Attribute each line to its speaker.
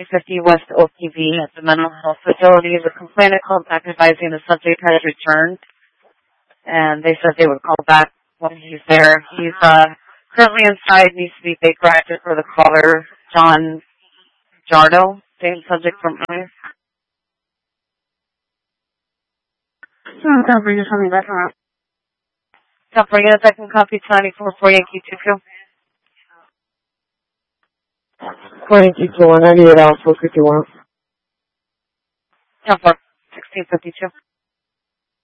Speaker 1: 250 West OTV at the mental health facility. The complainant called back advising the subject has returned, and they said they would call back when he's there. He's currently inside, needs to be vaporized for the caller, John Jardo, same subject from earlier.
Speaker 2: California, something back around.
Speaker 1: California, second copy, 9448 Q22.
Speaker 2: 22, 98 Alpha 51.
Speaker 1: 10-4, 1652.